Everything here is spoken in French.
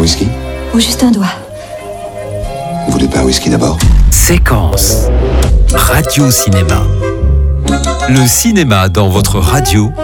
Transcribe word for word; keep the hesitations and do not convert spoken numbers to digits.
whisky? Ou juste un doigt. Vous voulez pas un whisky d'abord? Séquence Radio Cinéma. Le cinéma dans votre radio